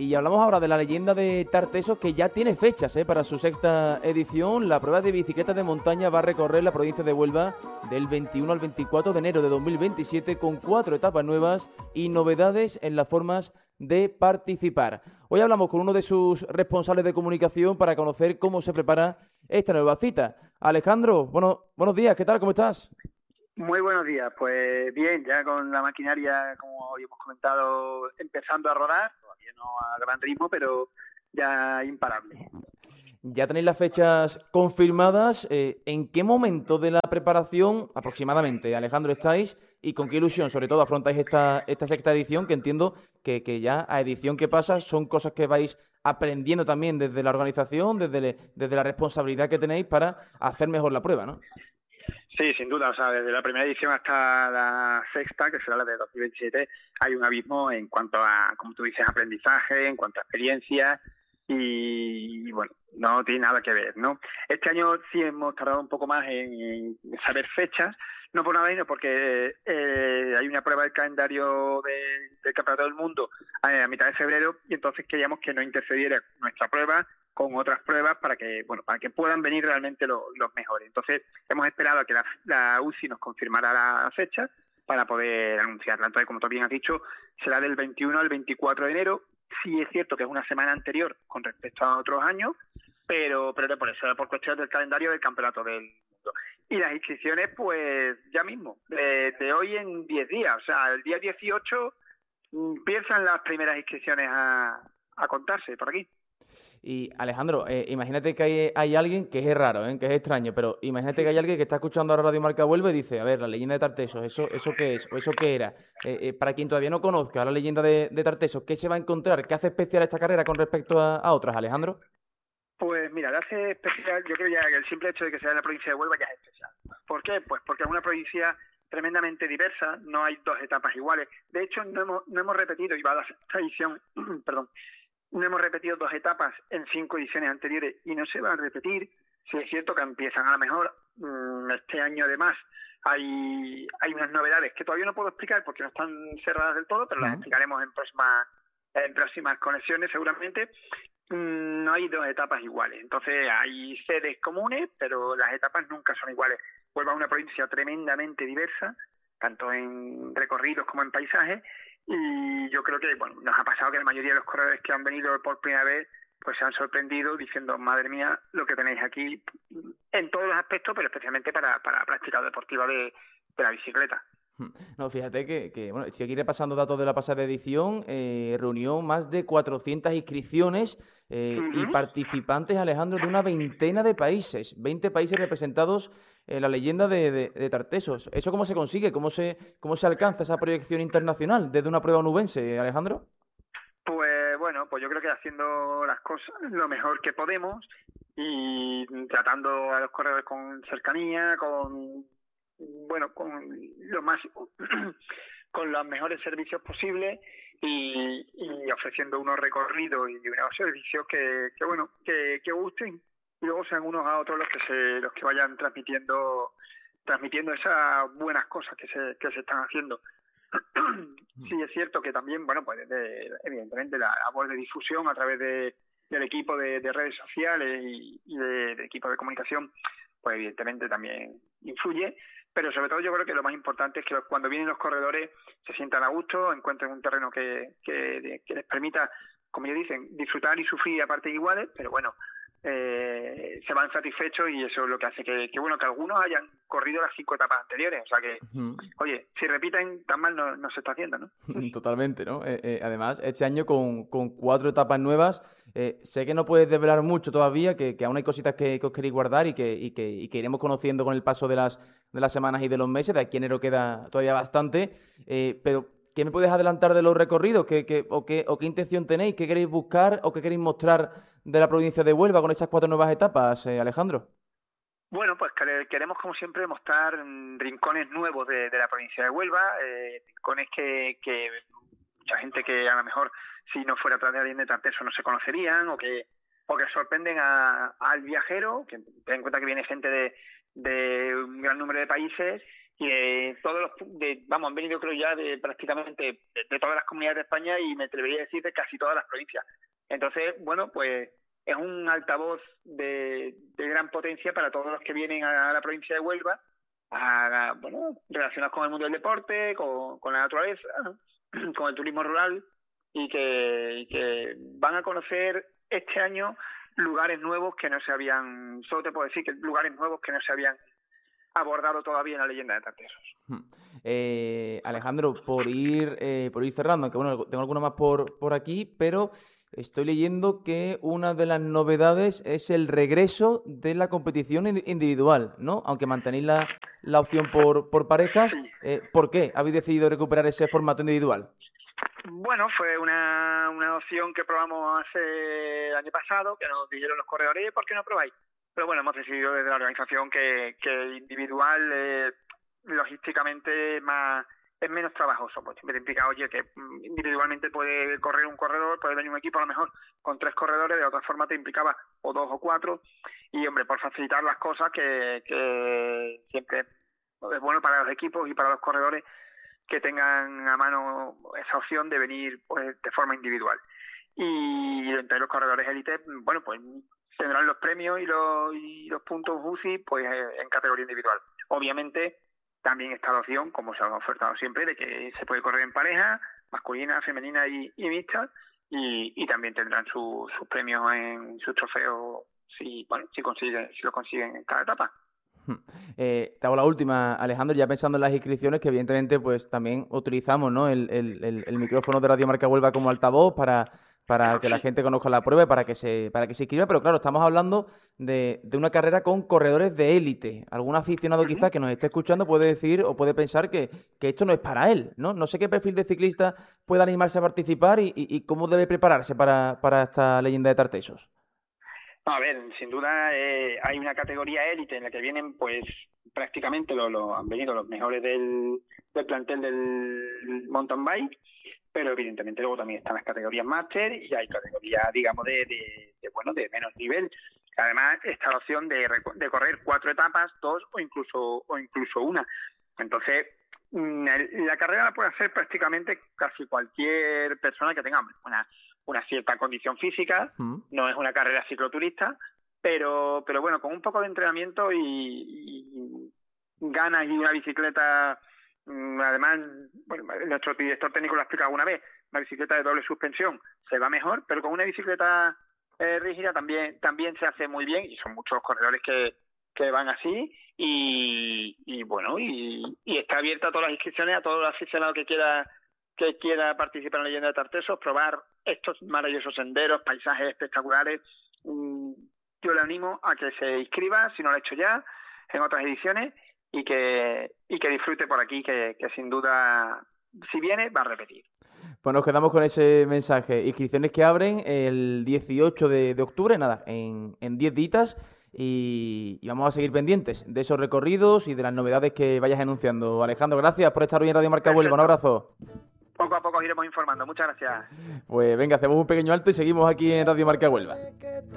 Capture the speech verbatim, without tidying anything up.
Y hablamos ahora de la leyenda de Tartesos, que ya tiene fechas ¿eh? para su sexta edición. La prueba de bicicleta de montaña va a recorrer la provincia de Huelva del veintiuno al veinticuatro de enero de dos mil veintisiete, con cuatro etapas nuevas y novedades en las formas de participar. Hoy hablamos con uno de sus responsables de comunicación para conocer cómo se prepara esta nueva cita. Alejandro, bueno, buenos días, ¿qué tal? ¿Cómo estás? Muy buenos días, pues bien, ya con la maquinaria, como hoy hemos comentado, empezando a rodar, todavía no a gran ritmo, pero ya imparable. Ya tenéis las fechas confirmadas. Eh, ¿En qué momento de la preparación aproximadamente, Alejandro, estáis y con qué ilusión, sobre todo, afrontáis esta, esta sexta edición, que entiendo que, que ya a edición que pasa son cosas que vais aprendiendo también desde la organización, desde, le, desde la responsabilidad que tenéis para hacer mejor la prueba, ¿no? Sí, sin duda, o sea, desde la primera edición hasta la sexta, que será la de dos mil veintisiete, hay un abismo en cuanto a, como tú dices, aprendizaje, en cuanto a experiencia y, bueno, no tiene nada que ver, ¿no? Este año sí hemos tardado un poco más en, en saber fechas, no por nada, sino porque eh, hay una prueba del calendario de, del Campeonato del Mundo a, a mitad de febrero y entonces queríamos que no interfiriera nuestra prueba con otras pruebas para que, bueno, para que puedan venir realmente lo, los mejores. Entonces, hemos esperado a que la, la U C I nos confirmara la fecha para poder anunciarla. Entonces, como tú bien has dicho, será del veintiuno al veinticuatro de enero. Sí es cierto que es una semana anterior con respecto a otros años, pero, pero por eso, por cuestión del calendario del Campeonato del Mundo. Y las inscripciones, pues, ya mismo, de, de hoy en diez días. O sea, el día dieciocho empiezan las primeras inscripciones a, a contarse por aquí. Y Alejandro, eh, imagínate que hay, hay alguien que es raro, ¿eh? que es extraño, pero imagínate que hay alguien que está escuchando ahora Radio Marca Huelva y dice, a ver, la leyenda de Tartesos, ¿eso, eso qué es? ¿O eso qué era? Eh, eh, para quien todavía no conozca la leyenda de, de Tartesos, ¿qué se va a encontrar? ¿Qué hace especial esta carrera con respecto a, a otras, Alejandro? Pues mira, la hace especial, yo creo ya que el simple hecho de que sea en la provincia de Huelva ya es especial. ¿Por qué? Pues porque es una provincia tremendamente diversa, no hay dos etapas iguales. De hecho, no hemos, no hemos repetido, y va a la sexta edición, perdón, no hemos repetido dos etapas en cinco ediciones anteriores y no se van a repetir. Sí es cierto que empiezan a lo mejor mmm, este año además hay, hay unas novedades que todavía no puedo explicar porque no están cerradas del todo, pero las explicaremos en próximas, en próximas conexiones seguramente. Mm, no hay dos etapas iguales, entonces hay sedes comunes, pero las etapas nunca son iguales. Huelva es una provincia tremendamente diversa, tanto en recorridos como en paisajes, y yo creo que bueno nos ha pasado que la mayoría de los corredores que han venido por primera vez pues se han sorprendido diciendo, madre mía, lo que tenéis aquí en todos los aspectos, pero especialmente para, para la práctica deportiva de, de la bicicleta. No, fíjate que, que bueno, si aquí repasando datos de la pasada edición, eh, reunió más de cuatrocientas inscripciones eh, uh-huh. y participantes, Alejandro, de una veintena de países, veinte países representados en la leyenda de, de, de Tartesos. ¿Eso cómo se consigue? ¿Cómo se, cómo se alcanza esa proyección internacional desde una prueba onubense, Alejandro? Pues bueno, pues yo creo que haciendo las cosas lo mejor que podemos y tratando a los corredores con cercanía, con bueno, con lo más con los mejores servicios posibles y, y ofreciendo unos recorridos y unos servicios que, que bueno, que, que gusten y luego sean unos a otros los que se, los que vayan transmitiendo transmitiendo esas buenas cosas que se, que se están haciendo. Sí es cierto que también, bueno, pues de, evidentemente la labor de difusión a través de, del equipo de, de redes sociales y, y de, de equipo de comunicación, pues evidentemente también influye, pero sobre todo yo creo que lo más importante es que cuando vienen los corredores se sientan a gusto, encuentren un terreno que, que, que les permita, como ya dicen, disfrutar y sufrir a partes iguales, pero bueno, eh, se van satisfechos y eso es lo que hace que, que bueno que algunos hayan corrido las cinco etapas anteriores, o sea que uh-huh. oye, si repiten tan mal no, no se está haciendo, ¿no? Totalmente, ¿no? Eh, eh, además, este año con, con cuatro etapas nuevas, eh, sé que no puedes desvelar mucho todavía, que, que aún hay cositas que, que os queréis guardar y que, y, que, y que iremos conociendo con el paso de las, de las semanas y de los meses, de aquí en enero queda todavía bastante, eh, pero ¿qué me puedes adelantar de los recorridos? ¿Qué, qué, o, qué, ¿O qué intención tenéis? ¿Qué queréis buscar o qué queréis mostrar de la provincia de Huelva con esas cuatro nuevas etapas, eh, Alejandro? Bueno, pues queremos, como siempre, mostrar rincones nuevos de, de la provincia de Huelva, eh, rincones que, que mucha gente que a lo mejor, si no fuera a través de alguien de Tartesos, no se conocerían, o que, o que sorprenden a, al viajero, que ten en cuenta que viene gente de, de un gran número de países, y de todos los, de, vamos, han venido creo ya de prácticamente de, de todas las comunidades de España y me atrevería a decir de casi todas las provincias. Entonces, bueno, pues es un altavoz de, de gran potencia para todos los que vienen a la provincia de Huelva, a, a, bueno, relacionados con el mundo del deporte, con, con la naturaleza, ¿no? Con el turismo rural, y que, y que van a conocer este año lugares nuevos que no se habían, solo te puedo decir que lugares nuevos que no se habían abordado todavía en la leyenda de Tartesos. Eh, Alejandro, por ir eh, por ir cerrando, aunque bueno, tengo alguno más por, por aquí, pero estoy leyendo que una de las novedades es el regreso de la competición individual, ¿no? Aunque mantenéis la, la opción por, por parejas, eh, ¿por qué habéis decidido recuperar ese formato individual? Bueno, fue una, una opción que probamos hace el año pasado, que nos dijeron los corredores, ¿por qué no probáis? Pero bueno, hemos decidido desde la organización que, que individual, eh, logísticamente, más es menos trabajoso. Pues siempre te implica, oye, que individualmente puede correr un corredor, puede venir un equipo a lo mejor con tres corredores, de otra forma te implicaba o dos o cuatro. Y, hombre, por facilitar las cosas, que, que siempre es bueno para los equipos y para los corredores que tengan a mano esa opción de venir pues de forma individual. Y entre los corredores élite, bueno, pues tendrán los premios y los, y los puntos U C I pues en categoría individual. Obviamente también está la opción, como se ha ofertado siempre, de que se puede correr en pareja, masculina, femenina y, y mixta, y, y también tendrán su, sus premios en sus trofeos si, bueno, si consiguen, si lo consiguen en cada etapa. Eh, te hago la última, Alejandro, ya pensando en las inscripciones, que evidentemente pues también utilizamos, ¿no? el, el, el, el micrófono de Radio Marca Huelva como altavoz para, para que la gente conozca la prueba y para que se, para que se inscriba, pero claro, estamos hablando de, de una carrera con corredores de élite. Algún aficionado quizás que nos esté escuchando puede decir o puede pensar que, que esto no es para él, ¿no? No sé qué perfil de ciclista puede animarse a participar y, y, y cómo debe prepararse para, para esta leyenda de Tartesos. A ver, sin duda eh, hay una categoría élite en la que vienen pues prácticamente lo, lo han venido los mejores del, del plantel del mountain bike, pero evidentemente luego también están las categorías máster y hay categorías, digamos, de, de, de bueno de menos nivel. Además está la opción de, de correr cuatro etapas, dos o incluso o incluso una. Entonces la carrera la puede hacer prácticamente casi cualquier persona que tenga una una cierta condición física, mm. no es una carrera cicloturista, pero pero bueno, con un poco de entrenamiento y, y ganas y una bicicleta, además, bueno, nuestro director técnico lo ha explicado una vez, una bicicleta de doble suspensión se va mejor, pero con una bicicleta eh, rígida también también se hace muy bien, y son muchos corredores que, que van así, y, y bueno, y, y está abierta a todas las inscripciones, a todo el aficionado que quiera que quiera participar en la leyenda de Tartesos, probar estos maravillosos senderos, paisajes espectaculares. Yo le animo a que se inscriba, si no lo ha hecho ya, en otras ediciones, y que y que disfrute por aquí, que, que sin duda, si viene, va a repetir. Pues nos quedamos con ese mensaje. Inscripciones que abren el dieciocho de, de octubre, nada, en, en diez días, y, y vamos a seguir pendientes de esos recorridos y de las novedades que vayas anunciando. Alejandro, gracias por estar hoy en Radio Marca Huelva. Un abrazo. Poco a poco os iremos informando. Muchas gracias. Pues venga, hacemos un pequeño alto y seguimos aquí en Radio Marca Huelva.